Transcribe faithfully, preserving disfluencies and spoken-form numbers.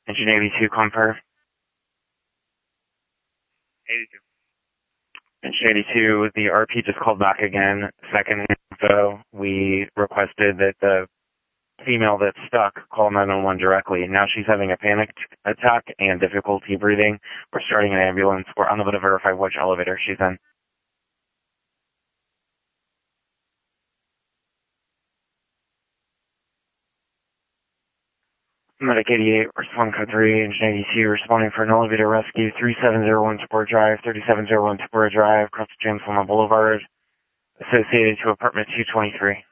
Engine eighty-two, confirm. eighty-two. Engine eighty-two, the R P just called back again. Second info, we requested that the female that's stuck call nine one one directly. Now she's having a panic attack and difficulty breathing. We're starting an ambulance. We're unable to verify which elevator she's in. Medic eighty-eight, respond code three, engine eighty-two, responding for an elevator rescue, three seven zero one Tupper Drive, thirty-seven zero one Tupper Drive, across James Loma Boulevard, associated to apartment two twenty-three.